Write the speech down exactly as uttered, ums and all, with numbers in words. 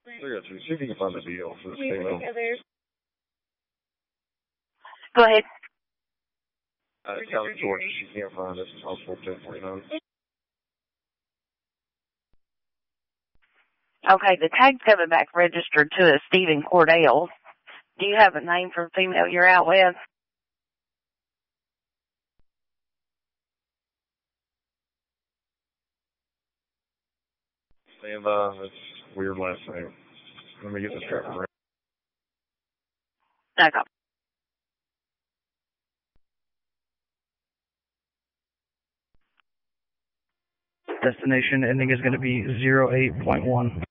three oh two, see if you can find the deal for this female. Go ahead. Uh, South Georgia, she can't find us. Possible ten forty-nine. Okay, the tag's coming back registered to a Stephen Cordell. Do you have a name for a female you're out with? Stand by. That's weird last name. Let me get this straight right. Okay. Destination ending is going to be zero eight point one.